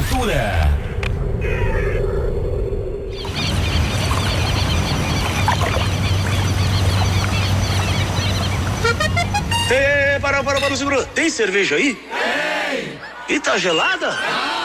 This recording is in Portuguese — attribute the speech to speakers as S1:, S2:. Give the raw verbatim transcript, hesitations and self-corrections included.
S1: Temperatura.
S2: Ei, para, para, para, segura. Tem cerveja aí?
S1: Tem!
S2: E tá gelada?
S1: Ah!